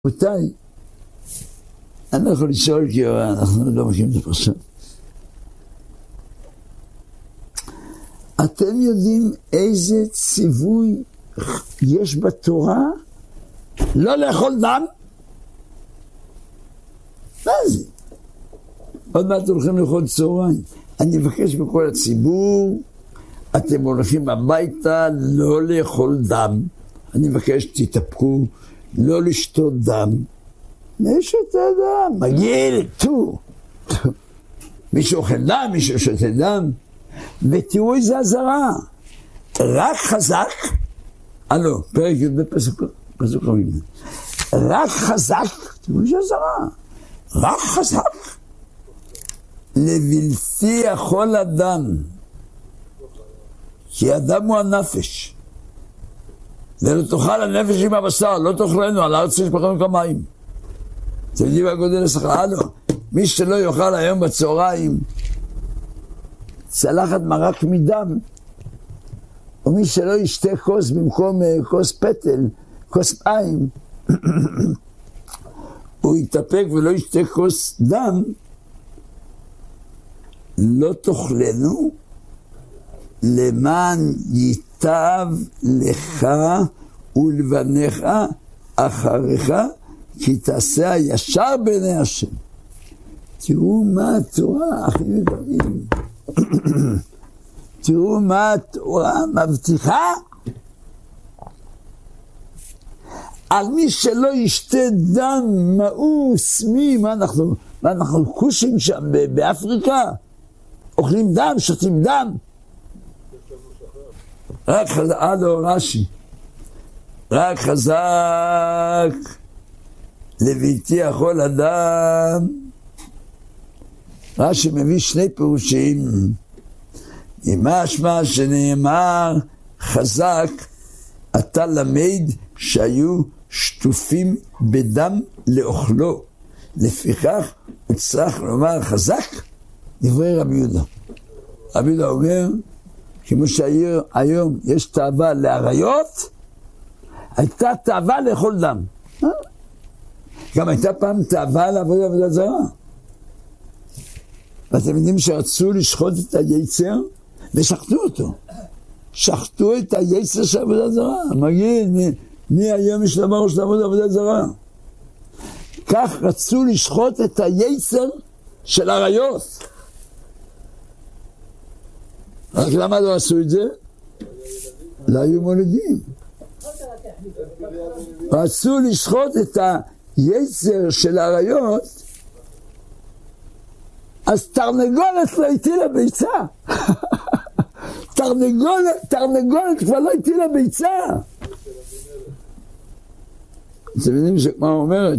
רבותיי, אני לא יכול לשאול כי אנחנו לא מכירים את הפרשה. אתם יודעים איזה ציווי יש בתורה? לא לאכול דם? מה זה? עוד מעט הולכים לאכול צהריים. אני מבקש מכל הציבור, אתם הולכים הביתה לא לאכול דם. אני מבקש תתאפקו, לא לשתות דם. מי שותה דם? מגעיל, מישהו אוכל דם, מישהו שותה דם. ותראו איזה הזרה. רק חזק, פרק י' בפסוק רבים. רק חזק, תראו איזה הזרה. רק חזק. לבלתי יכול אדם. כי אדם הוא הנפש. ולא תאכל הנפש עם הבשר, לא תאכלנו, על הארץ יש בכם כמים. אתם יודעים מה גודל השכר? מי שלא יאכל היום בצהריים צלחת מרק מדם, ומי שלא ישתה כוס במקום כוס פטל, כוס מים, הוא יתאפק ולא ישתה כוס דם, לא תאכלנו, למען ייטב לך ולבניך אחריך, כי תעשה הישר בעיני השם. תראו מה התורה הכי מדברים. תראו מה התורה מבטיחה על מי שלא ישתה דם מאוס. מה אנחנו כושים שם באפריקה? אוכלים דם, שותים דם. רק חזק, רש"י, רק חזק לבלתי יכול אדם. רש"י מביא שני פירושים. משמע שנאמר חזק, אתה למד שהיו שטופים בדם לאוכלו, לפיכך הוא צריך לומר חזק. דברי רבי יהודה. רבי יהודה אומר, כמו שהיום יש תאווה לאריות, הייתה תאווה לאכול דם. גם הייתה פעם תאווה לעבוד עבודה זרה. ואתם יודעים שרצו לשחוט את היצר ושחטו אותו. שחטו את היצר של עבודה זרה. מגיד, מי היום יש דבר של עבודה זרה? כך רצו לשחוט את היצר של אריות. רק למה לא עשו את זה? לא היו מולדים. רצו לשחוט את היצר של האריות, אז תרנגולת לא הטילה ביצה. תרנגולת כבר לא הטילה ביצה. אתם יודעים שכמה אומרת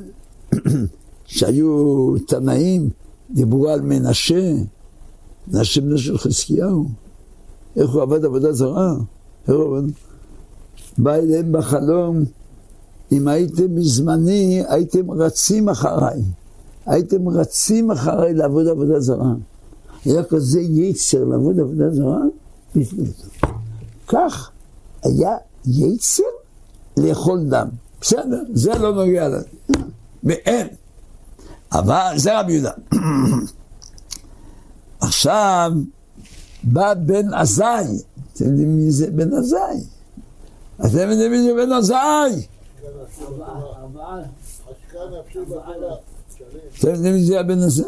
שהיו תנאים, דיברו על מנשה בנו של חזקיהו. איך הוא עבד עבודה זרה? בא אליהם בחלום, אם הייתם בזמני, הייתם רצים אחריי. הייתם רצים אחריי לעבוד עבודה זרה. היה כזה יצר לעבוד עבודה זרה, כך היה יצר לאכול דם. בסדר, זה לא נוגע לה. ואין. אבל זה רבי יהודה. עכשיו בא בן עזאי. אתם יודעים מי זה בן עזאי? אתם יודעים מי זה בן עזאי? אתם יודעים מי זה הבן עזאי?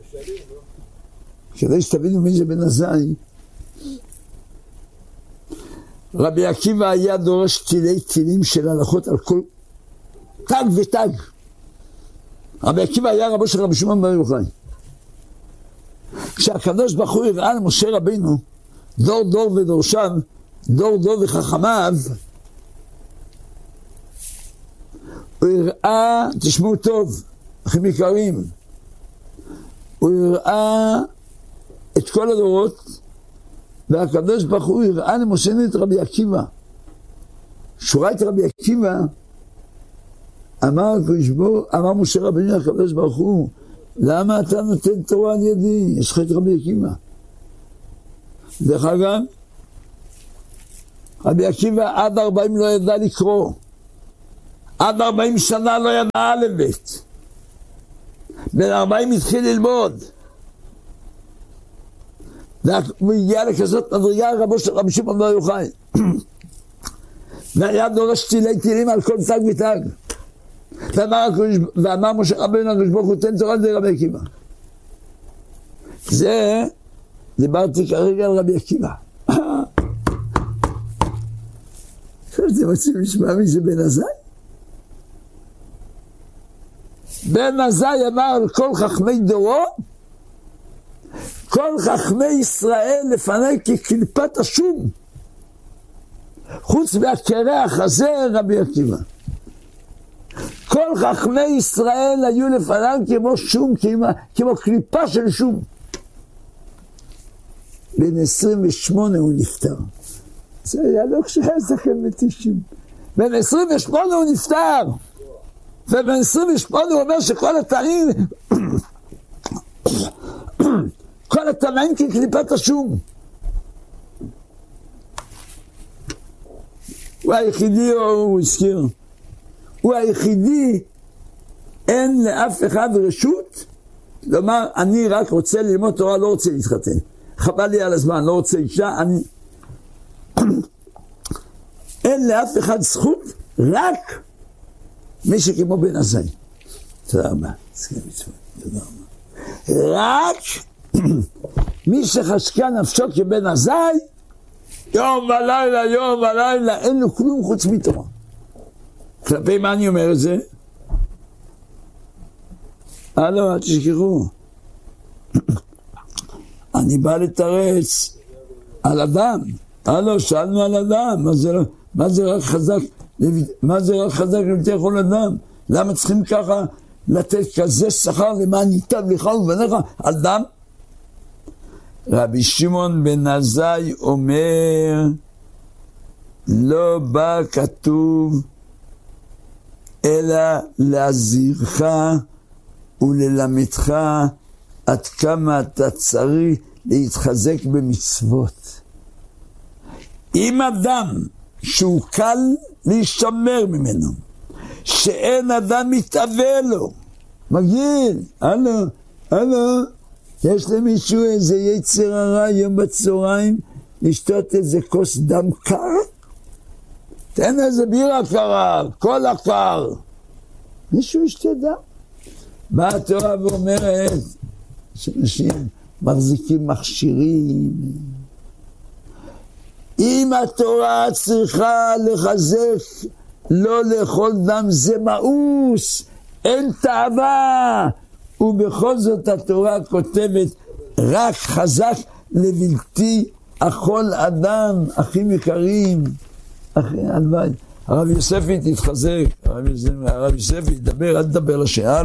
כדי שתבינו מי זה בן עזאי. רבי עקיבא היה דורש תילים של הלכות על כל תג ותג. רבי עקיבא היה רבו של רבי שמעון בר יוחאי. כשהקדוש ברוך הוא הראה למשה רבינו דור דור ודורשיו, דור דור וחכמיו, הוא הראה, תשמעו טוב, אחים יקרים, הוא הראה את כל הדורות, והקדוש ברוך הוא הראה למשה את רבי עקיבא. כשהוא ראה את רבי עקיבא, אמר משה רבינו הקדוש ברוך הוא, למה אתה נותן תורה על ידי? יש לך את רבי עקיבא. דרך אגב, רבי עקיבא עד 40 לא ידע לקרוא. עד 40 שנה לא ידע א' ב'. בן 40 התחיל ללמוד. והוא הגיע לכזאת מדרגה רבו של רבי שמעון בר יוחאי. והיה דורש תילי תילים על כל תג ותג. ואמר משה רבנו הקדוש ברוך הוא תן תורה לידי רבי עקיבא. זה דיברתי כרגע על רבי עקיבא. אתם רוצים לשמוע מי זה בן עזאי? בן עזאי אמר כל חכמי דורו, כל חכמי ישראל לפני כקליפת השום, חוץ מהקרח הזה רבי עקיבא. כל חכמי ישראל היו לפניו כמו שום, כמו קליפה של שום. בן 28 הוא נפטר. זה היה לא כשהיה זקן ב-90. בן 28 הוא נפטר. ובן 28 הוא אומר שכל התאים, כל התאים כקליפת השום. הוא היחידי, הוא הזכיר, הוא היחידי, אין לאף אחד רשות לומר, אני רק רוצה ללמוד תורה, לא רוצה להתחתן. חבל לי על הזמן, לא רוצה אישה, אני... אין לאף אחד זכות, רק מי שכמו בן עזאי. תודה רבה. תודה רבה. רק מי שחשקה נפשו כבן עזאי, יום ולילה, אין לו כלום חוץ מתורה. כלפי מה אני אומר את זה? אל תשכחו. אני בא לתרץ על אדם. שאלנו על אדם. מה זה רק חזק? מה זה רק חזק לבתי כל אדם? למה צריכים ככה לתת כזה שכר למען ייטב לך ובניך? אדם? רבי שמעון בן עזאי אומר, לא בא כתוב אלא להזהירך וללמדך עד כמה אתה צריך להתחזק במצוות. אם אדם שהוא קל להישמר ממנו, שאין אדם מתאווה לו, מגיל, הלו, יש למישהו איזה יצר הרע יום בצהריים לשתות איזה כוס דם קר? תן איזה בירה קרה, כל הקר. מישהו ישתה דם? באה התורה ואומרת שאנשים מחזיקים מכשירים. אם התורה צריכה לחזק לא לאכול דם, זה מאוס, אין תאווה. ובכל זאת התורה כותבת רק חזק לבלתי אכול אדם. אחים יקרים, הלוואי, הרב יוספי תתחזק, הרב יוספי ידבר, אל תדבר לשם.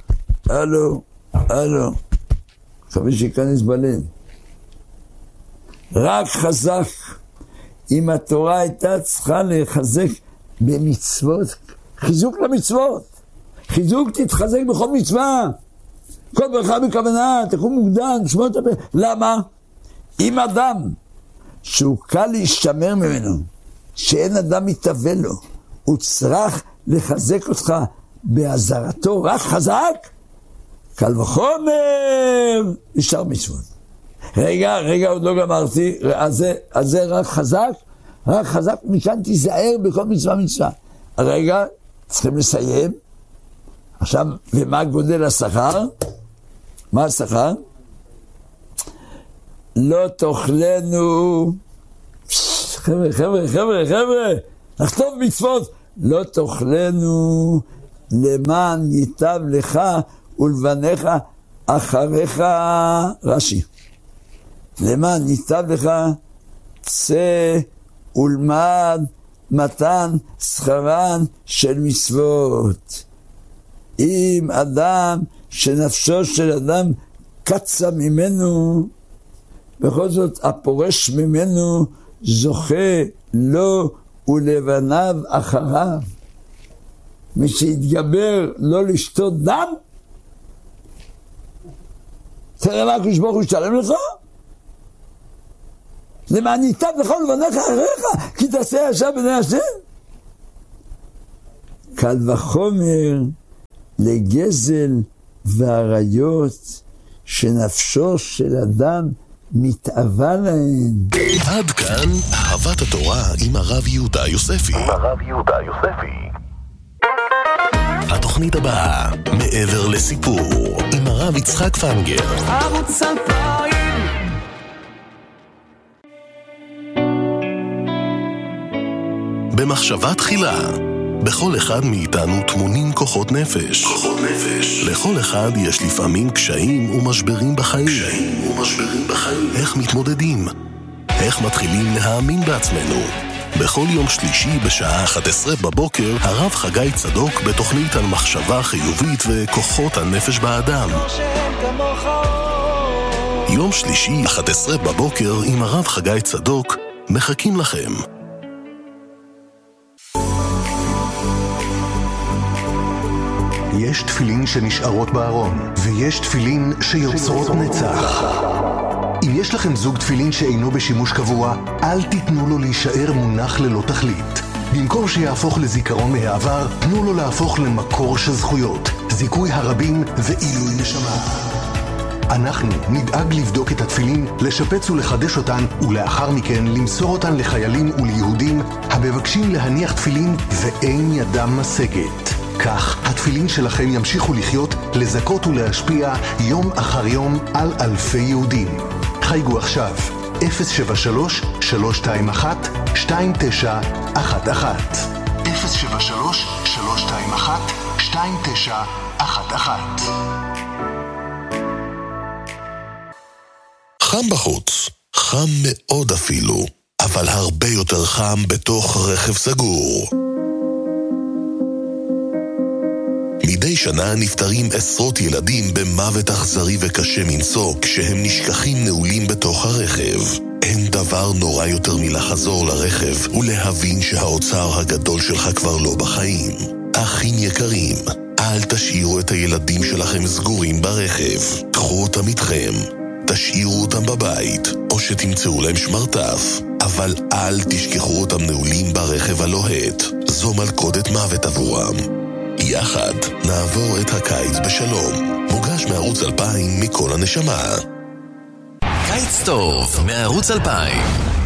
הלו, חבר שיכנס בלב. רק חזק. אם התורה הייתה צריכה לחזק במצוות, חיזוק למצוות, חיזוק תתחזק בכל מצווה, כל ברכה בכוונה, תקום מוקדם, תשמע את הפה. למה? אם אדם שהוא קל להשתמר ממנו, שאין אדם מתאווה לו, הוא צריך לחזק אותך בעזרתו, רק חזק, קל וחומר, נשאר מצוות. רגע, עוד לא גמרתי, אז זה רק חזק, מכאן תיזהר בכל מצווה. רגע, צריכים לסיים. עכשיו, ומה גודל השכר? מה השכר? לא תאכלנו, חבר'ה, נכתוב מצוות, לא תאכלנו למען ייטב לך ולבניך אחריך. רש"י, למען ייטב לך, צא ולמד מתן שכרן של מצוות. אם אדם שנפשו של אדם קצה ממנו, בכל זאת הפורש ממנו זוכה לו ולבניו אחריו. מי שהתגבר לא לשתות דם, תראה מה הקדוש ברוך הוא ישלם לך. למען ייטב לך ולבניך אחריך, כי תעשה ישר בני השם. קל וחומר לגזל ועריות שנפשו של אדם מתאווה להן. עד כאן אהבת התורה עם הרב יהודה יוספי. התוכנית הבאה, מעבר לסיפור, עם הרב יצחק פנגר. ערוץ 2000. במחשבה תחילה, בכל אחד מאיתנו טמונים כוחות נפש. לכל אחד יש לפעמים קשיים ומשברים בחיים. איך מתמודדים? איך מתחילים להאמין בעצמנו? בכל יום שלישי בשעה 11 בבוקר, הרב חגי צדוק בתוכנית על מחשבה חיובית וכוחות הנפש באדם. יום שלישי 11 בבוקר עם הרב חגי צדוק, מחכים לכם. יש תפילין שנשארות בארון, ויש תפילין שיוצרות נצח. אם יש לכם זוג תפילין שאינו בשימוש קבוע, אל תיתנו לו להישאר מונח ללא תכלית. במקום שיהפוך לזיכרון מהעבר, תנו לו להפוך למקור של זכויות, זיכוי הרבים ועילוי נשמה. אנחנו נדאג לבדוק את התפילין, לשפץ ולחדש אותן, ולאחר מכן למסור אותן לחיילים וליהודים המבקשים להניח תפילין ואין ידם משגת. כך התפילין שלכם ימשיכו לחיות, לזכות ולהשפיע יום אחר יום על אלפי יהודים. חייגו עכשיו 073-321-2911 073-321-2911. חם בחוץ, חם מאוד אפילו, אבל הרבה יותר חם בתוך רכב סגור. מדי שנה נפטרים עשרות ילדים במוות אכזרי וקשה מנשוא כשהם נשכחים נעולים בתוך הרכב. אין דבר נורא יותר מלחזור לרכב ולהבין שהאוצר הגדול שלך כבר לא בחיים. אחים יקרים, אל תשאירו את הילדים שלכם סגורים ברכב. קחו אותם איתכם. תשאירו אותם בבית, או שתמצאו להם שמרטף. אבל אל תשכחו אותם נעולים ברכב הלוהט. זו מלכודת מוות עבורם. יחד נעבור את הקיץ בשלום. מוגש מערוץ 2000 מכל הנשמה. קיץ טוב מערוץ 2000.